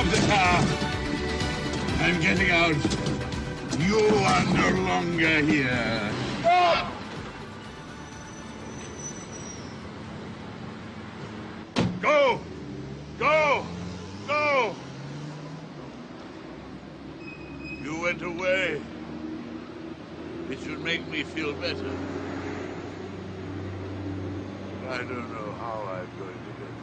of the car. I'm getting out. You are no longer here. Ah! Go! Go! Go! You went away. It should make me feel better. I don't know how I'm going to get